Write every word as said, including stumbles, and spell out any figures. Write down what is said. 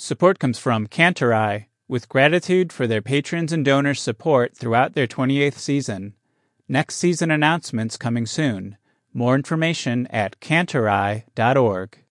Support comes from Cantorai, with gratitude for their patrons and donors' support throughout their twenty-eighth season. Next season announcements coming soon. More information at cantorai dot org.